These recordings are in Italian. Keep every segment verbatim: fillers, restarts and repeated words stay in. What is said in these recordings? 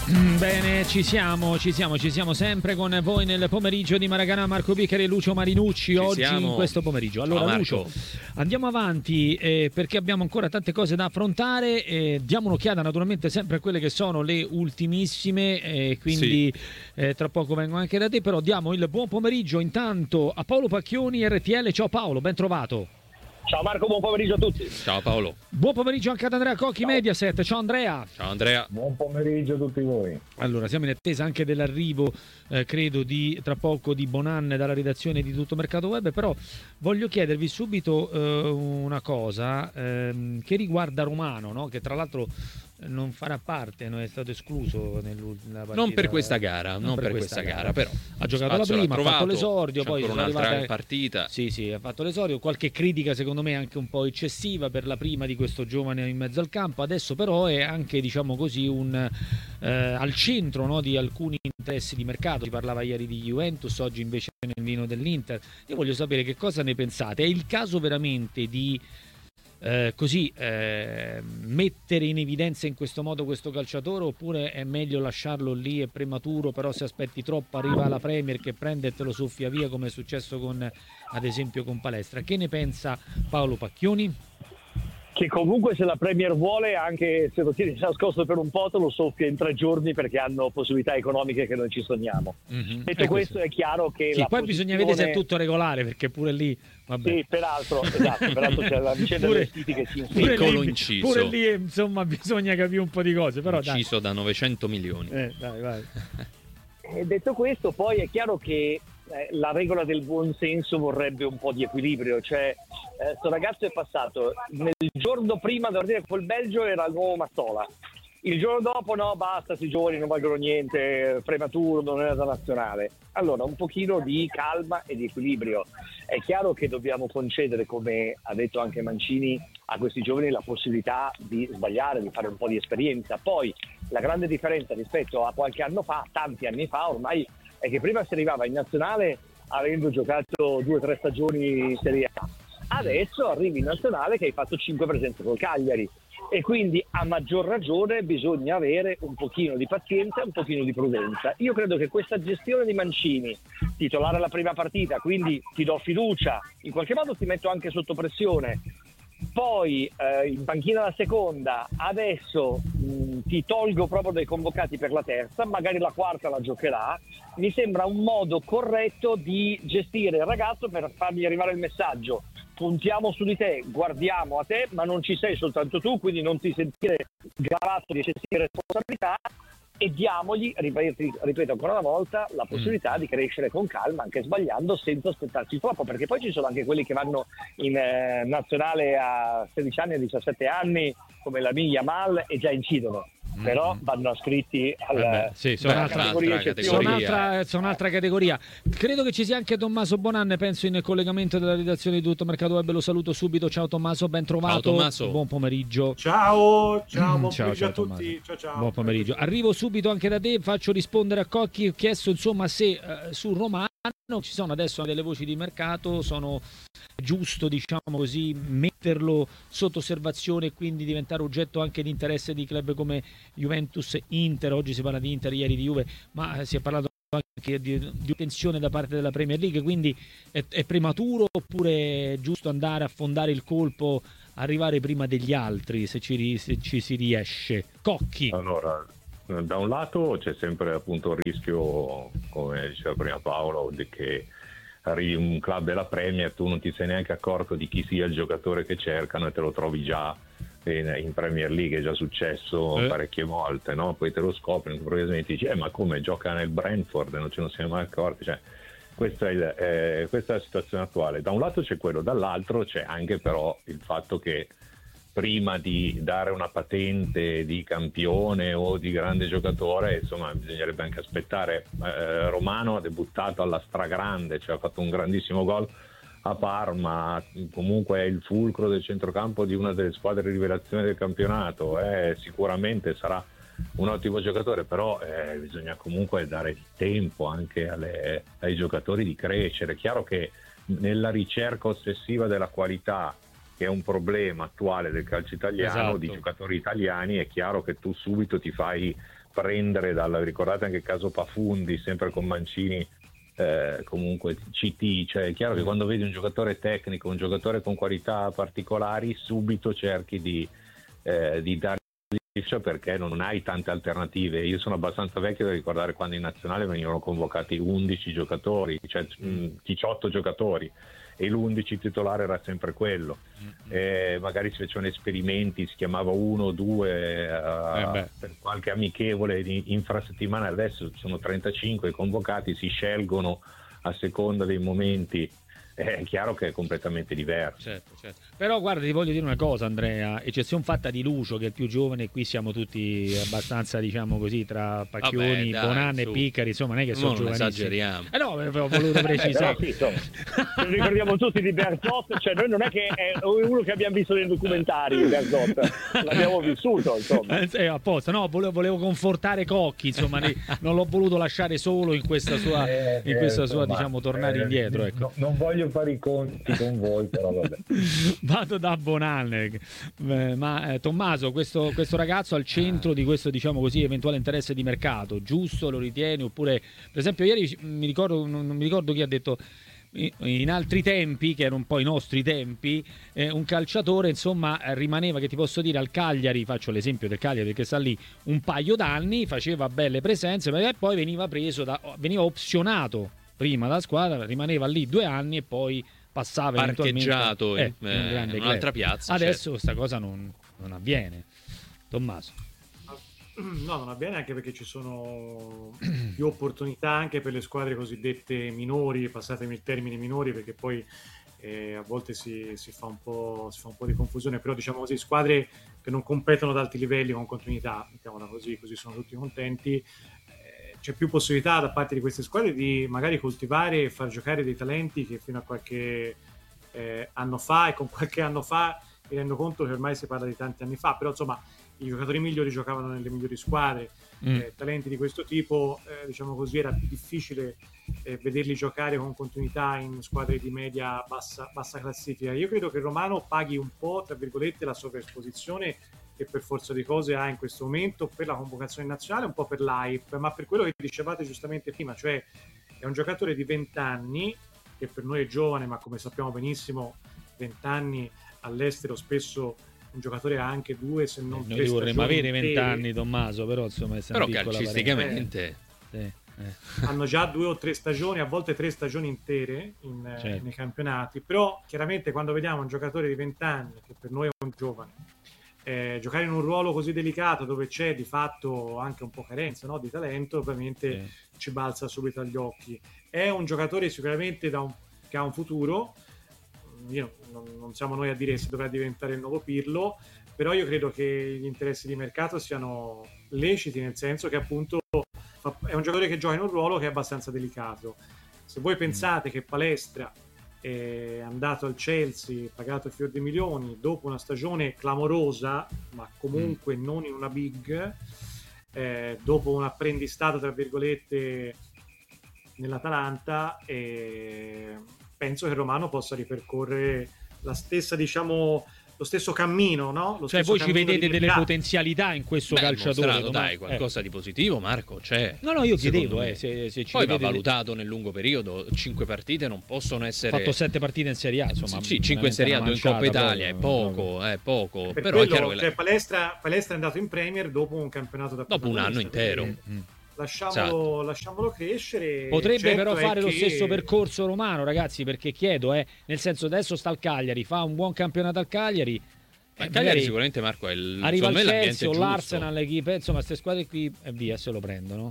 Bene, ci siamo, ci siamo, ci siamo sempre con voi nel pomeriggio di Maracanã. Marco Biccari e Lucio Marinucci ci oggi siamo. In questo pomeriggio. Allora Ciao, Lucio, andiamo avanti eh, perché abbiamo ancora tante cose da affrontare. Eh, diamo un'occhiata naturalmente sempre a quelle che sono le ultimissime, eh, quindi sì. eh, tra poco vengo anche da te, però diamo il buon pomeriggio intanto a Paolo Pacchioni, R T L. Ciao Paolo, ben trovato. Ciao Marco, buon pomeriggio a tutti. Ciao Paolo. Buon pomeriggio anche ad Andrea Cocchi, Ciao. Mediaset. Ciao Andrea. Ciao Andrea. Buon pomeriggio a tutti voi. Allora, siamo in attesa anche dell'arrivo, eh, credo, di tra poco di Bonan dalla redazione di Tutto Mercato Web, però voglio chiedervi subito eh, una cosa ehm, che riguarda Romano, no? Che tra l'altro non farà parte, non è stato escluso nella partita. Non per questa gara, non, non per, per questa, questa gara, gara, però ha giocato la prima, trovato, ha fatto l'esordio, poi sono un'altra arrivate... partita. Sì, sì, ha fatto l'esordio, qualche critica secondo me anche un po' eccessiva per la prima di questo giovane in mezzo al campo, adesso però è anche, diciamo così, un eh, al centro, no, di alcuni interessi di mercato. Si parlava ieri di Juventus, oggi invece nel vino dell'Inter. Io voglio sapere che cosa ne pensate. È il caso veramente di Eh, così eh, mettere in evidenza in questo modo questo calciatore, oppure è meglio lasciarlo lì, è prematuro, però se aspetti troppo arriva la Premier che prende e te lo soffia via, come è successo con, ad esempio, con Palestra? Che ne pensa Paolo Pacchioni? Che comunque se la Premier vuole, anche se lo tieni nascosto per un po', te lo soffia in tre giorni perché hanno possibilità economiche che noi ci sogniamo. Mm-hmm. Detto è questo, è chiaro che sì, la poi posizione... bisogna vedere se è tutto regolare, perché pure lì vabbè. Sì, peraltro, esatto, peraltro c'è la vicenda pure, dei vestiti che si piccolo inciso. Pure lì insomma bisogna capire un po' di cose, però inciso dai. Da novecento milioni. Eh, dai, vai. E detto questo, poi è chiaro che eh, la regola del buon senso vorrebbe un po' di equilibrio, cioè questo eh, ragazzo è passato nel giorno prima da dire che quel Belgio era il nuovo Mazzola, il giorno dopo no, basta, si giovani non valgono niente, prematuro, non era da nazionale. Allora un pochino di calma e di equilibrio. È chiaro che dobbiamo concedere, come ha detto anche Mancini, a questi giovani la possibilità di sbagliare, di fare un po' di esperienza. Poi la grande differenza rispetto a qualche anno fa, tanti anni fa ormai, è che prima si arrivava in nazionale avendo giocato due o tre stagioni in Serie A. Adesso arrivi in nazionale che hai fatto cinque presenze col Cagliari e quindi a maggior ragione bisogna avere un pochino di pazienza e un pochino di prudenza. Io credo che questa gestione di Mancini, titolare la prima partita, quindi ti do fiducia, in qualche modo ti metto anche sotto pressione, poi eh, in panchina la seconda, adesso mh, ti tolgo proprio dai convocati per la terza, magari la quarta la giocherà, mi sembra un modo corretto di gestire il ragazzo per fargli arrivare il messaggio: puntiamo su di te, guardiamo a te, ma non ci sei soltanto tu, quindi non ti sentire gravato di eccessive responsabilità, e diamogli, ripeto, ripeto ancora una volta, la possibilità mm. di crescere con calma, anche sbagliando, senza aspettarsi troppo, perché poi ci sono anche quelli che vanno in eh, nazionale a sedici anni, a diciassette anni, come la Lamine Yamal, e già incidono. Però vanno ascritti alla, sì, sono un'altra categoria, categoria. Sono un'altra, sono un'altra categoria. Credo che ci sia anche Tommaso Bonan, penso, in collegamento della redazione di Tutto Mercato Web. Lo saluto subito. Ciao Tommaso, ben trovato. Ciao Tommaso. Buon pomeriggio. Ciao, ciao, buon ciao, pomeriggio ciao, a tutti. Ciao, ciao. Buon pomeriggio. Arrivo subito anche da te, faccio rispondere a Cocchi. Ho chiesto insomma se eh, su Romano ci sono adesso delle voci di mercato, sono giusto, diciamo così, metterlo sotto osservazione e quindi diventare oggetto anche di interesse di club come Juventus, Inter. Oggi si parla di Inter, ieri di Juve, ma si è parlato anche di, di tensione da parte della Premier League, quindi è, è prematuro oppure è giusto andare a fondare il colpo, arrivare prima degli altri se ci, se ci si riesce? Cocchi. Allora, da un lato c'è sempre appunto il rischio, come diceva prima Paolo, di che arrivi un club della Premier, tu non ti sei neanche accorto di chi sia il giocatore che cercano e te lo trovi già in, in Premier League. È già successo eh. parecchie volte, no? Poi te lo scopri, improvvisamente dici eh, ma come, gioca nel Brentford e non ce ne siamo mai accorti. Cioè, questa è, il, eh, questa è la situazione attuale. Da un lato c'è quello, dall'altro c'è anche però il fatto che prima di dare una patente di campione o di grande giocatore, insomma, bisognerebbe anche aspettare. Eh, Romano ha debuttato alla stragrande, cioè ha fatto un grandissimo gol a Parma, comunque è il fulcro del centrocampo di una delle squadre rivelazione del campionato, eh, sicuramente sarà un ottimo giocatore, però eh, bisogna comunque dare il tempo anche alle, ai giocatori di crescere. È chiaro che nella ricerca ossessiva della qualità, che è un problema attuale del calcio italiano, esatto, di giocatori italiani, è chiaro che tu subito ti fai prendere dalla, ricordate anche il caso Pafundi, sempre con Mancini, eh, comunque C T, cioè è chiaro che quando vedi un giocatore tecnico, un giocatore con qualità particolari, subito cerchi di, eh, di dargli, perché non hai tante alternative. Io sono abbastanza vecchio da ricordare quando in nazionale venivano convocati undici giocatori, cioè diciotto giocatori, e l'undici titolare era sempre quello. Eh, magari si facevano esperimenti, si chiamava uno o due uh, eh per qualche amichevole infrasettimanale. Adesso sono trentacinque convocati, si scelgono a seconda dei momenti. È chiaro che è completamente diverso. Certo, certo. Però guarda, ti voglio dire una cosa, Andrea, eccezione fatta di Lucio, che è il più giovane, qui siamo tutti abbastanza, diciamo così, tra Pacchioni, Bonanno e Piccari, insomma non è che sono giovanissimi. Esageriamo. Eh no, avevo voluto precisare. Eh, però, sì, ce ricordiamo tutti di Bearzot, cioè noi non è che è uno che abbiamo visto nei documentari di Bearzot, l'abbiamo vissuto, insomma. Eh, eh, apposta, no, volevo, volevo confortare Cocchi, insomma, non l'ho voluto lasciare solo in questa sua, eh, in questa eh, sua insomma, diciamo, tornare eh, indietro, ecco. No, non voglio fare i conti con voi, però vabbè. Vado da Bonanne, eh, ma eh, Tommaso, questo, questo ragazzo al centro di questo, diciamo così, eventuale interesse di mercato, giusto, lo ritieni? Oppure, per esempio, ieri mi ricordo, non, non mi ricordo chi ha detto, in altri tempi, che erano un po' i nostri tempi, eh, un calciatore insomma rimaneva, che ti posso dire, al Cagliari, faccio l'esempio del Cagliari perché sta lì un paio d'anni, faceva belle presenze, ma poi veniva preso da, veniva opzionato prima da squadra, rimaneva lì due anni e poi passava parcheggiato eh, in, in, in un'altra piazza. Adesso certo. questa cosa non, non avviene. Tommaso. No, non avviene, anche perché ci sono più opportunità anche per le squadre cosiddette minori, passatemi il termine minori, perché poi eh, a volte si, si, fa un po', si fa un po' di confusione, però diciamo così, squadre che non competono ad alti livelli con continuità, mettiamola così, così sono tutti contenti. C'è più possibilità da parte di queste squadre di magari coltivare e far giocare dei talenti che fino a qualche eh, anno fa, e con qualche anno fa mi rendo conto che ormai si parla di tanti anni fa, però insomma i giocatori migliori giocavano nelle migliori squadre, mm. eh, talenti di questo tipo, eh, diciamo così, era più difficile eh, vederli giocare con continuità in squadre di media bassa, bassa classifica. Io credo che il Romano paghi un po', tra virgolette, la sovraesposizione che per forza di cose ha in questo momento per la convocazione nazionale, un po' per l'hype, ma per quello che dicevate giustamente prima, cioè è un giocatore di venti anni, che per noi è giovane, ma come sappiamo benissimo venti anni all'estero spesso un giocatore ha anche due, se non eh, tre noi vorremmo avere intere. venti anni, Tommaso, però insomma è però calcisticamente sì, eh. hanno già due o tre stagioni, a volte tre stagioni intere in, certo. nei campionati, però chiaramente quando vediamo un giocatore di venti anni, che per noi è un giovane, Eh, giocare in un ruolo così delicato dove c'è di fatto anche un po' carenza, no, di talento, ovviamente sì. ci balza subito agli occhi. È un giocatore sicuramente da un, che ha un futuro. Io, non, non siamo noi a dire se dovrà diventare il nuovo Pirlo, però io credo che gli interessi di mercato siano leciti, nel senso che appunto fa, è un giocatore che gioca in un ruolo che è abbastanza delicato. Se voi pensate mm. che Palestra è andato al Chelsea, pagato fior di milioni, dopo una stagione clamorosa, ma comunque mm. non in una big, eh, dopo un apprendistato, tra virgolette, nell'Atalanta, eh, penso che Romano possa ripercorrere la stessa, diciamo, lo stesso cammino, no? Lo cioè voi ci vedete di delle potenzialità in questo Beh, calciatore? Mostrato, dai, qualcosa eh. di positivo, Marco, c'è. No, no, io chiedevo, eh, se, se ci poi va vedete... valutato nel lungo periodo, cinque partite non possono essere... Ha fatto sette partite in Serie A, insomma. Sì, cinque in Serie A, due in Coppa Italia, è poco, è poco. Per però quello, è chiaro che... Cioè, Palestra, Palestra è andato in Premier dopo un campionato da dopo un anno intero. Mm. Lasciamolo, esatto. lasciamolo crescere. Potrebbe certo però fare che... lo stesso percorso romano, ragazzi, perché chiedo, eh, nel senso, adesso sta al Cagliari, fa un buon campionato al Cagliari. Ma Cagliari sicuramente, Marco, è il, arriva il Chelsea o giusto. l'Arsenal, l'equipe, insomma, queste squadre qui e via, se lo prendono.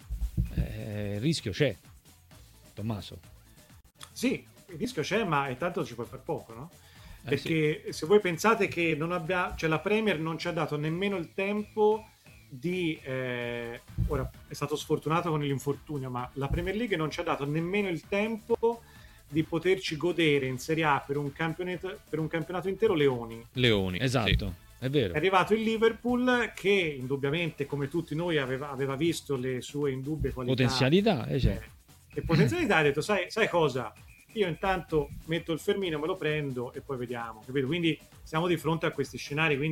Eh, il rischio c'è, Tommaso. Sì, il rischio c'è, ma intanto ci puoi far poco, no? Eh, perché sì. se voi pensate che non abbia, cioè la Premier non ci ha dato nemmeno il tempo di eh, ora è stato sfortunato con l'infortunio, ma la Premier League non ci ha dato nemmeno il tempo di poterci godere in Serie A per un campionato, per un campionato intero Leoni. Leoni, esatto, sì. È vero. È arrivato il Liverpool che indubbiamente, come tutti noi, aveva, aveva visto le sue indubbie qualità, potenzialità, eh, cioè. eh, e potenzialità, ha detto sai, sai cosa? Io intanto metto il fermino, me lo prendo e poi vediamo, capito? Quindi siamo di fronte a questi scenari, quindi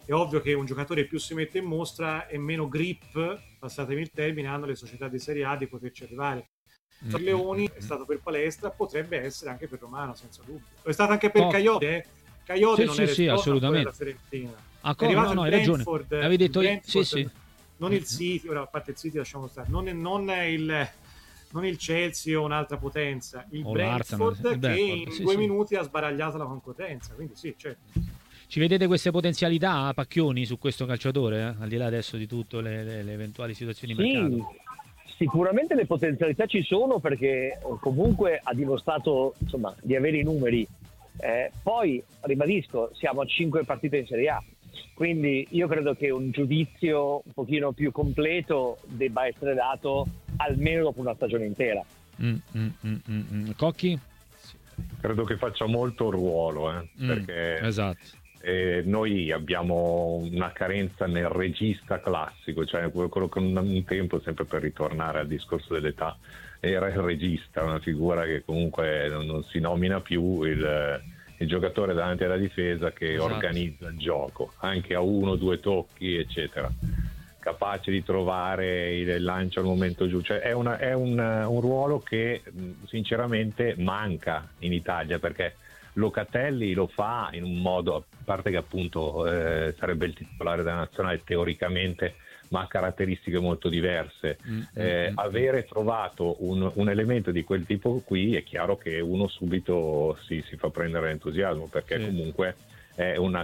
è ovvio che un giocatore più si mette in mostra e meno grip, passatemi il termine, hanno le società di Serie A di poterci arrivare. Per mm-hmm. Leoni è stato per Palestra, potrebbe essere anche per Romano, senza dubbio. È stato anche per oh. Caiote, eh? Caiote sì, non sì, era sì, assolutamente. La Fiorentina. Ah, come? No, no, hai ragione. Avevi detto Brentford, sì, sì. Non il City, ora a parte il City lasciamo stare, non, non il non il Chelsea o un'altra potenza, il o Brentford che Brentford, in sì, due sì. minuti ha sbaragliato la concorrenza, quindi sì, certo. Ci vedete queste potenzialità, Pacchioni, su questo calciatore, eh? Al di là adesso di tutto le, le, le eventuali situazioni di sì, mercato? Sicuramente le potenzialità ci sono, perché comunque ha dimostrato, insomma, di avere i numeri. Eh, poi, ribadisco, siamo a cinque partite in Serie A, quindi io credo che un giudizio un pochino più completo debba essere dato almeno dopo una stagione intera. Mm, mm, mm, mm. Cocchi? Credo che faccia molto ruolo, eh, mm, perché esatto. eh, noi abbiamo una carenza nel regista classico, cioè quello che un tempo, sempre per ritornare al discorso dell'età, era il regista, una figura che comunque non, non si nomina più, il, il giocatore davanti alla difesa che esatto. organizza il gioco, anche a uno o due tocchi, eccetera, capace di trovare il lancio al momento giusto. Cioè è, una, è un, un ruolo che sinceramente manca in Italia, perché Locatelli lo fa in un modo, a parte che appunto eh, sarebbe il titolare della nazionale teoricamente, ma ha caratteristiche molto diverse. Mm, eh, mm, avere trovato un, un elemento di quel tipo qui, è chiaro che uno subito si, si fa prendere entusiasmo, perché sì. comunque è una,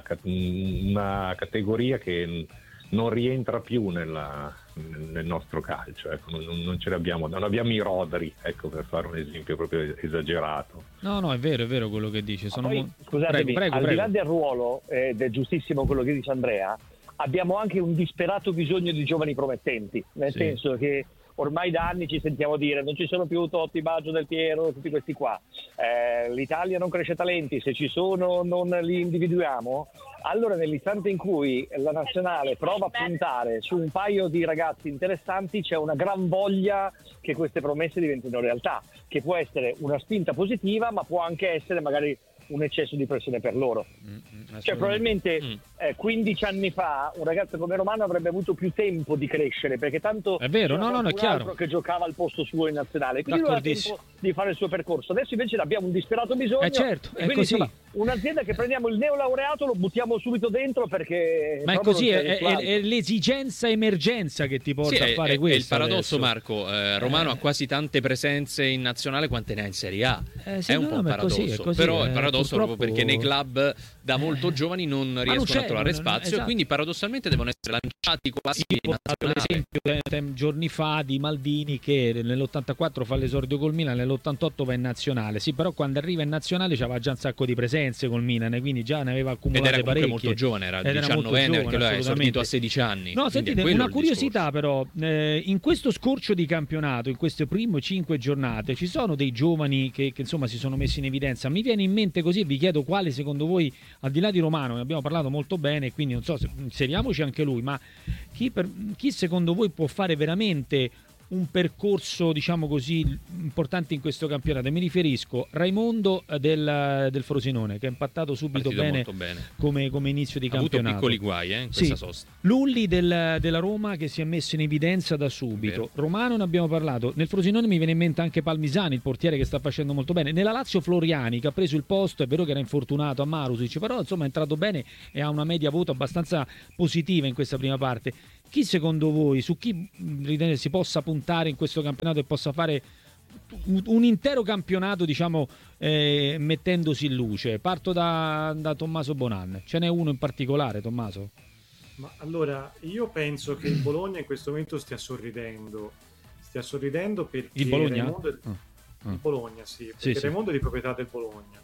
una categoria che non rientra più nella, nel nostro calcio, ecco. non, non ce l'abbiamo, non abbiamo i Rodri, ecco, per fare un esempio proprio esagerato. No, no, è vero, è vero quello che dice. Sono poi, mo... scusatemi, prego, prego, al prego. di là del ruolo, ed è giustissimo quello che dice Andrea, abbiamo anche un disperato bisogno di giovani promettenti, nel sì. senso che ormai da anni ci sentiamo dire non ci sono più Totti, Baggio, Del Piero, tutti questi qua, eh, l'Italia non cresce talenti, se ci sono non li individuiamo. Allora nell'istante in cui la nazionale prova a puntare su un paio di ragazzi interessanti, c'è una gran voglia che queste promesse diventino realtà, che può essere una spinta positiva, ma può anche essere magari un eccesso di pressione per loro. Mm, cioè probabilmente mm. eh, quindici anni fa un ragazzo come Romano avrebbe avuto più tempo di crescere, perché tanto è vero, no, no, no, è chiaro, altro che giocava al posto suo in nazionale, quindi lui aveva tempo di fare il suo percorso. Adesso invece abbiamo un disperato bisogno, eh certo, è quindi, così. Insomma, un'azienda che prendiamo il neolaureato lo buttiamo subito dentro, perché ma è così, è, è, è l'esigenza emergenza che ti porta sì, a fare è, questo. È il paradosso adesso. Marco, eh, Romano eh. ha quasi tante presenze in nazionale quante ne ha in Serie A, eh, sì, è un no, po' un no, paradosso, è così, è così, però eh, è paradosso purtroppo... proprio perché nei club da molto giovani non riescono a trovare non, spazio, esatto. e quindi paradossalmente devono essere lanciati quasi in nazionale. L'esempio giorni fa di Maldini che nell'ottantaquattro fa l'esordio col Milan, nell'ottantotto va in nazionale, sì, però quando arriva in nazionale c'aveva già un sacco di presenze col Milan, quindi già ne aveva accumulate ed era parecchie. molto giovane, era diciannovenne perché lui ha esordito a sedici anni. No, sentite, una curiosità però, eh, in questo scorcio di campionato, in queste prime cinque giornate, ci sono dei giovani che, che insomma si sono messi in evidenza. Mi viene in mente così, vi chiedo quale secondo voi, al di là di Romano, ne abbiamo parlato molto bene, quindi non so, se inseriamoci anche lui, ma chi, per, chi secondo voi può fare veramente un percorso, diciamo così, importante in questo campionato? Mi riferisco a Raimondo del, del Frosinone, che ha impattato subito bene, bene. Come, come inizio di ha campionato. Ha avuto piccoli guai eh, in questa sì. sosta. Lulli del, della Roma, che si è messo in evidenza da subito. Vero. Romano ne abbiamo parlato. Nel Frosinone mi viene in mente anche Palmisani, il portiere, che sta facendo molto bene. Nella Lazio Floriani, che ha preso il posto, è vero che era infortunato a Marusic, però insomma è entrato bene e ha una media voto abbastanza positiva in questa prima parte. Chi secondo voi, su chi ritenete si possa puntare in questo campionato e possa fare un, un intero campionato, diciamo, eh, mettendosi in luce? Parto da, da Tommaso Bonan. Ce n'è uno in particolare, Tommaso? Ma allora, io penso che il Bologna in questo momento stia sorridendo. Stia sorridendo perché il Bologna? Raimondo... Ah, ah. Il Bologna, sì, perché sì, sì. Raimondo è di proprietà del Bologna.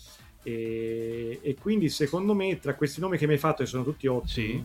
E, e quindi secondo me tra questi nomi che mi hai fatto, che sono tutti ottimi, sì.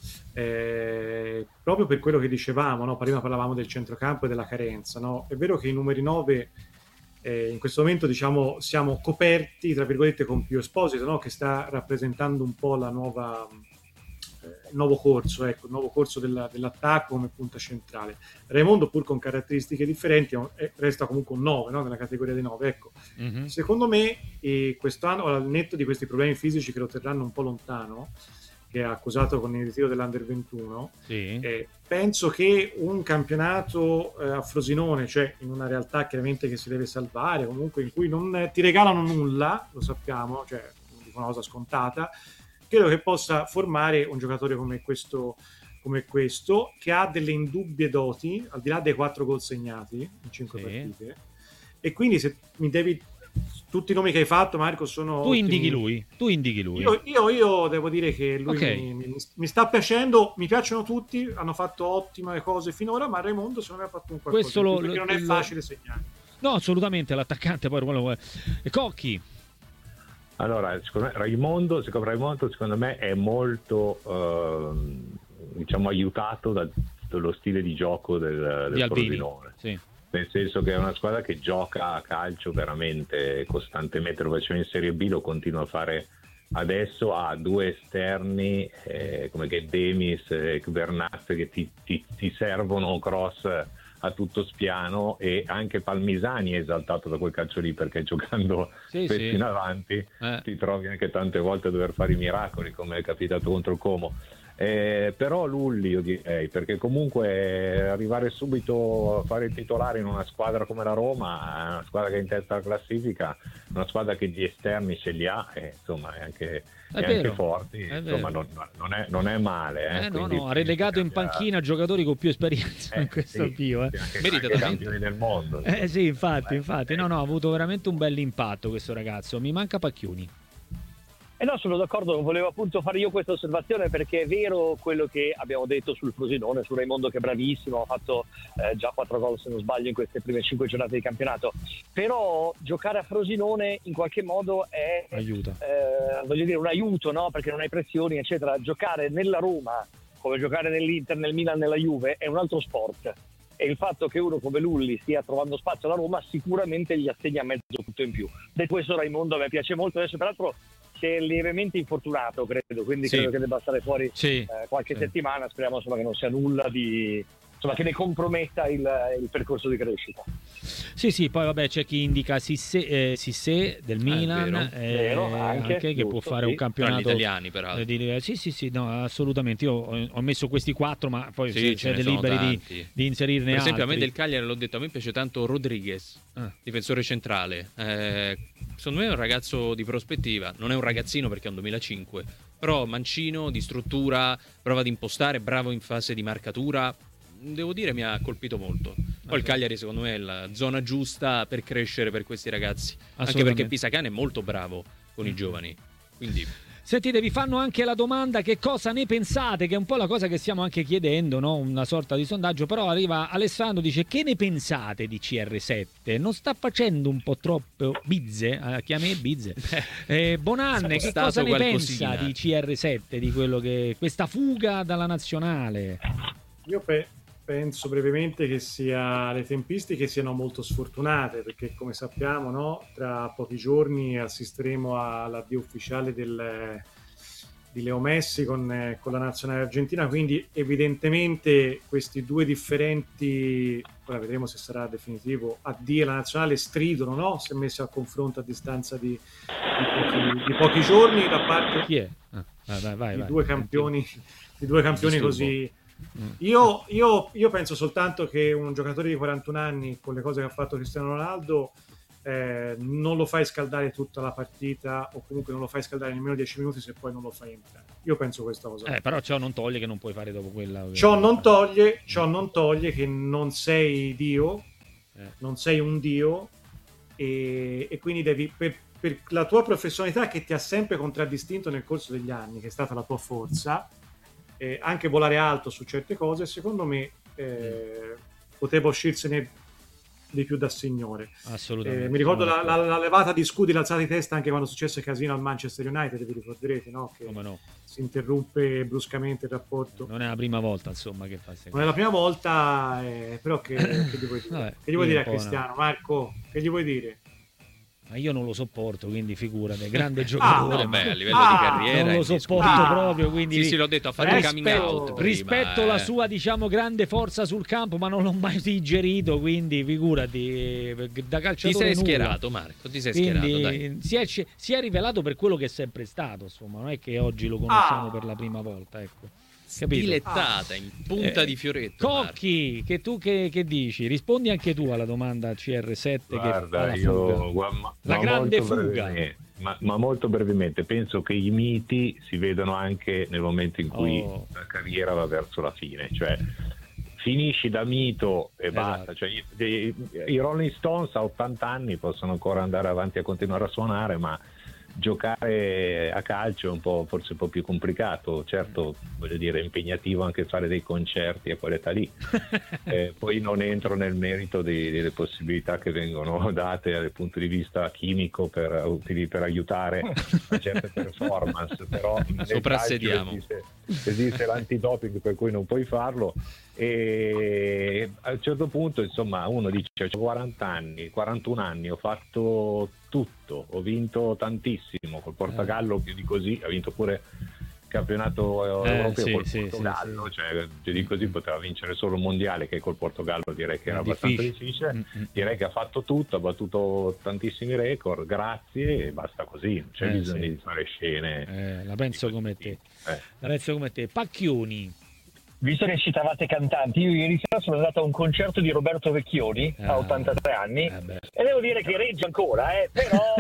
eh, proprio per quello che dicevamo, no? Prima parlavamo del centrocampo e della carenza, no? È vero che i numeri nove eh, in questo momento, diciamo, siamo coperti tra virgolette con Pio Esposito, no? Che sta rappresentando un po' la nuova il nuovo corso, ecco, il nuovo corso della, dell'attacco come punta centrale. Raimondo, pur con caratteristiche differenti, è, resta comunque un nove, no? Nella categoria dei nove, ecco. Mm-hmm. Secondo me, eh, quest'anno, al netto di questi problemi fisici che lo terranno un po' lontano, che ha accusato con il ritiro dell'Under ventuno. Sì. Eh, penso che un campionato eh, a Frosinone, cioè in una realtà chiaramente che si deve salvare, comunque in cui non ti regalano nulla, lo sappiamo, cioè una cosa scontata, credo che possa formare un giocatore come questo, come questo che ha delle indubbie doti, al di là dei quattro gol segnati in cinque sì. partite. E quindi se mi devi... Tutti i nomi che hai fatto, Marco, sono... Tu ottimi. indichi lui, tu indichi lui. Io, io, io devo dire che lui okay. mi, mi, mi sta piacendo, mi piacciono tutti, hanno fatto ottime cose finora, ma Raimondo secondo me ha fatto un qualcosa Questo lo, perché lo, non è lo... facile segnare. No, assolutamente, l'attaccante poi quello... E Cocchi? Allora, secondo me, Raimondo, secondo, Raimondo, secondo me è molto eh, diciamo aiutato da, dallo stile di gioco del, del Frosinone. Sì. Nel senso che è una squadra che gioca a calcio veramente costantemente, lo faceva in Serie B, lo continua a fare adesso, ha due esterni eh, come che Demis e Bernat che ti, ti, ti servono cross a tutto spiano, e anche Palmisani è esaltato da quel calcio lì, perché giocando sì, spesso sì. in avanti eh. ti trovi anche tante volte a dover fare i miracoli, come è capitato contro il Como. Eh, però Lulli io direi, perché comunque arrivare subito a fare il titolare in una squadra come la Roma, una squadra che è in testa alla classifica, una squadra che di esterni ce li ha, eh, insomma è anche, è è anche forti, è insomma non, non, è, non è male. Eh, eh no, no, ha relegato in panchina giocatori con più esperienza eh, in questo sì, avvio. Eh. Anche, Merita anche campioni del mondo. Eh sì, infatti, eh, infatti, no, no, ha avuto veramente un bel impatto questo ragazzo, mi manca Pacchioni. Eh no, sono d'accordo, volevo appunto fare io questa osservazione, perché è vero quello che abbiamo detto sul Frosinone, su Raimondo che è bravissimo, ha fatto eh, già quattro gol se non sbaglio in queste prime cinque giornate di campionato, però giocare a Frosinone in qualche modo è aiuta. Eh, voglio dire un aiuto, no? Perché non hai pressioni eccetera. Giocare nella Roma come giocare nell'Inter, nel Milan, nella Juve è un altro sport, e il fatto che uno come Lulli stia trovando spazio alla Roma sicuramente gli assegna mezzo punto in più. Detto questo, Raimondo a me piace molto, adesso peraltro si è lievemente infortunato, credo, quindi sì. credo che debba stare fuori sì. eh, qualche sì. settimana, speriamo insomma che non sia nulla di insomma che ne comprometta il, il percorso di crescita. Sì, sì, poi vabbè c'è chi indica Sissé, eh, Sissé del Milan, ah, eh, vero, anche, anche che giusto, può fare sì. un campionato Tra gli italiani peraltro. Eh, di, sì, sì, sì, no, assolutamente. Io ho, ho messo questi quattro, ma poi sì, siete liberi di, di inserirne per esempio altri. A me del Cagliari l'ho detto, a me piace tanto Rodriguez, ah. difensore centrale. Eh, secondo me è un ragazzo di prospettiva, non è un ragazzino perché è un duemilacinque, però mancino, di struttura, prova ad impostare, bravo in fase di marcatura. Devo dire mi ha colpito molto. Poi okay. il Cagliari secondo me è la zona giusta per crescere per questi ragazzi, anche perché Pisacane è molto bravo con i giovani, quindi... Sentite, vi fanno anche la domanda che cosa ne pensate, che è un po' la cosa che stiamo anche chiedendo, no? Una sorta di sondaggio, però arriva Alessandro, dice: che ne pensate di C R sette? Non sta facendo un po' troppo bizze? Eh, chiami bizze. Eh, Bonanne, che cosa ne pensa di C R sette, di quello che questa fuga dalla nazionale? Io pe- penso brevemente che sia le tempistiche siano molto sfortunate, perché come sappiamo, no, tra pochi giorni assisteremo all'addio ufficiale del, di Leo Messi con, con la nazionale argentina, quindi evidentemente questi due differenti, ora vedremo se sarà definitivo, addii alla nazionale stridono, no? Se messi a confronto a distanza di, di, pochi, di pochi giorni da parte Chi è? Ah, vai, vai, di, vai, due vai. campioni, di due campioni così. Io, io, io penso soltanto che un giocatore di quarantuno anni, con le cose che ha fatto Cristiano Ronaldo, eh, non lo fai scaldare tutta la partita, o comunque non lo fai scaldare nemmeno dieci minuti se poi non lo fai entrare. Io penso questa cosa. Eh, però ciò non toglie che non puoi fare dopo quella. Ciò non toglie, ciò non toglie che non sei Dio, eh. non sei un Dio, e, e quindi devi, per, per la tua professionalità che ti ha sempre contraddistinto nel corso degli anni, che è stata la tua forza, Eh, anche volare alto su certe cose, secondo me eh, poteva uscirsene di più da signore. Assolutamente. Eh, mi ricordo la, la, la levata di scudi, l'alzata di testa anche quando successe il casino al Manchester United, vi ricorderete, no? Che Come no? Si interrompe bruscamente il rapporto. Non è la prima volta, insomma, che fa Non è la prima volta, eh, però che, che gli vuoi dire? Vabbè, che gli vuoi dire a Cristiano? No. Marco, che gli vuoi dire? Ma io non lo sopporto, quindi figurate, grande giocatore. Ah, ma beh, a livello Ah, di carriera non lo è sopporto indiscutibile. proprio, quindi Sì, sì, l'ho detto, ha fatto rispetto, coming out prima, rispetto eh. la sua, diciamo, grande forza sul campo, ma non l'ho mai digerito, quindi figurati, da Ti calciatore sei nulla. schierato, Marco, ti sei schierato, dai. Quindi si è, si è rivelato per quello che è sempre stato, insomma, non è che oggi lo conosciamo Ah. per la prima volta, ecco. Capito? Dilettata, in punta Eh, di fioretto. Marco. Cocchi, che tu che, che dici? Rispondi anche tu alla domanda C R sette. Guarda, che fa io la fuga. guarda, ma- La ma grande molto fuga. brevemente, Ma, ma molto brevemente, penso che i miti si vedono anche nel momento in cui Oh. la carriera va verso la fine, cioè finisci da mito e Esatto. basta. Cioè, i, i- i Rolling Stones a ottanta anni possono ancora andare avanti a continuare a suonare, ma giocare a calcio è un po', forse un po' più complicato. Certo, voglio dire, è impegnativo anche fare dei concerti a quell'età lì. Eh, poi non entro nel merito dei- delle possibilità che vengono date dal punto di vista chimico per, utili- per aiutare a certe performance, però nel Soprassediamo. calcio esiste, esiste l'antidoping per cui non puoi farlo, e a un certo punto insomma uno dice: ho quaranta anni, quarantuno anni, ho fatto tutto, ho vinto tantissimo col Portogallo, più di così, ha vinto pure campionato Eh, europeo sì, col sì, Portogallo, sì, sì. cioè più di così poteva vincere solo il mondiale, che col Portogallo direi che È era abbastanza difficile. difficile. Mm-mm. Direi che ha fatto tutto, ha battuto tantissimi record, grazie, e basta così, non c'è Eh, bisogno sì. di fare scene. Eh, la penso come te. Eh. La penso come te. Pacchioni. Visto che citavate cantanti, io ieri sera sono andato a un concerto di Roberto Vecchioni, Ah. a ottantatré anni, Eh beh. e devo dire che regge ancora, eh, però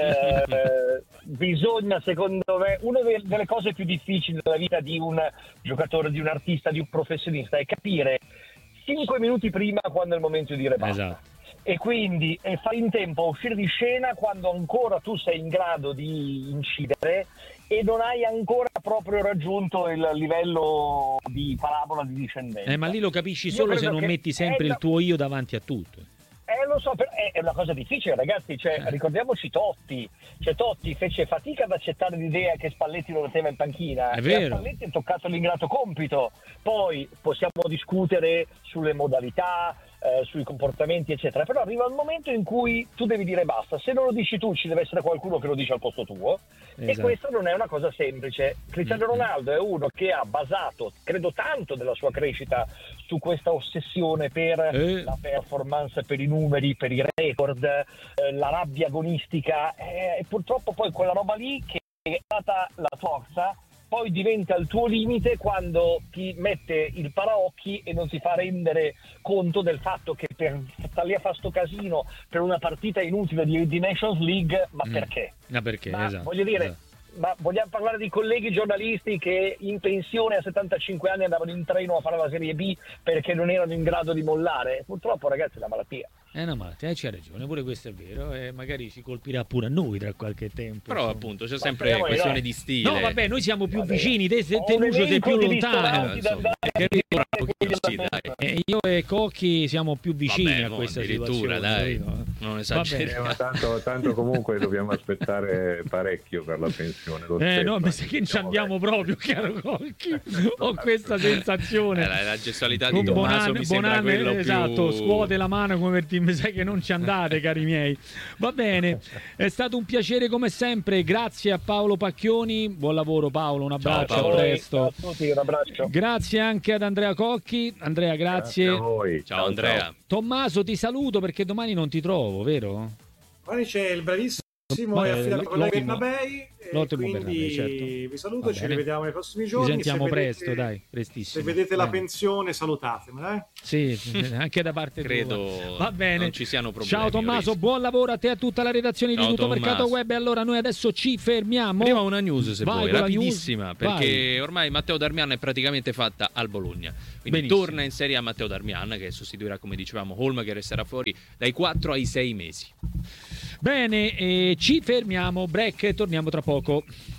eh, bisogna, secondo me, una delle cose più difficili nella vita di un giocatore, di un artista, di un professionista è capire cinque minuti prima quando è il momento di dire basta. Esatto. E quindi e fai in tempo a uscire di scena quando ancora tu sei in grado di incidere e non hai ancora proprio raggiunto il livello di parabola di discendenza. Eh, ma lì lo capisci Io solo se credo non che metti sempre è il la- tuo io davanti a tutto. Eh, lo so, però è è una cosa difficile, ragazzi. Cioè, Eh. ricordiamoci Totti. Cioè, Totti fece fatica ad accettare l'idea che Spalletti lo metteva in panchina. È E vero. a Spalletti è toccato l'ingrato compito. Poi possiamo discutere sulle modalità, eh, sui comportamenti, eccetera. Però arriva il momento in cui tu devi dire basta. Se non lo dici tu, ci deve essere qualcuno che lo dice al posto tuo. E Esatto. questa non è una cosa semplice. Cristiano Mm-mm. Ronaldo è uno che ha basato, credo, tanto della sua crescita su questa ossessione per Eh. la performance, per i numeri, per i record, eh, la rabbia agonistica, eh, e purtroppo poi quella roba lì che è stata la forza poi diventa il tuo limite quando ti mette il paraocchi e non ti fa rendere conto del fatto che per sta lì a fare sto casino per una partita inutile di, di Nations League, ma Mm. perché? Ma perché? Ma Esatto. voglio dire, esatto. ma vogliamo parlare di colleghi giornalisti che in pensione a settantacinque anni andavano in treno a fare la Serie B perché non erano in grado di mollare? Purtroppo, ragazzi, è una malattia. È una malattia, eh, c'hai ragione, pure questo è vero, e magari ci colpirà pure a noi tra qualche tempo. Però insomma. appunto c'è Ma sempre speriamo di questione no. di stile. No, vabbè, noi siamo più Vabbè. vicini, te, te, Ho te un Lucio sei elenco più di lontano. ristoranti da insomma. andare, Che ora un di pochino sì, andare. dai. E io e Cocchi siamo più vicini Vabbè, a mo, questa addirittura, situazione. dai, capito? non Va esageriamo. Eh, ma tanto, tanto comunque dobbiamo aspettare parecchio per la pensione. lo Eh stesso, no, mi anche sa se che ci siamo andiamo vecchi. proprio, caro Cocchi. Ho questa Eh, sensazione. la, la gestualità Con di Tommaso Bonanni, mi sembra Bonanni, quello esatto, più... scuote la mano come per dire, mi sa che non ci andate, cari miei. Va bene, è stato un piacere come sempre, grazie a Paolo Pacchioni, buon lavoro Paolo, un abbraccio, Paolo. a presto. Ciao a tutti, un abbraccio. Grazie anche ad Andrea Cocchi. Andrea, grazie. Grazie a voi. Ciao Andrea. Tommaso, ti saluto perché domani non ti trovo, vero? Poi c'è il bravissimo Ma- e eh, affidabile collega l'ottimo- Bernabei, e l'ottimo quindi Bernabei, certo. vi saluto, Va ci bene. rivediamo nei prossimi Ci giorni. sentiamo Se vedete- presto, dai, prestissimo. Se vedete la Bene. pensione, salutatemi, eh? Sì, anche da parte Credo tua. Va bene. non ci siano problemi. Ciao Tommaso, Orischi. buon lavoro a te e a tutta la redazione Ciao, di Tutto Tommaso. Mercato Web. E allora noi adesso ci fermiamo. Prima una news se Vai vuoi, con la rapidissima, news. perché ormai Matteo Darmian è praticamente fatta al Bologna. Quindi Benissimo. torna in Serie A Matteo Darmian, che sostituirà, come dicevamo, Holm, che resterà fuori dai quattro ai sei mesi. Bene, eh, ci fermiamo, break, torniamo tra poco.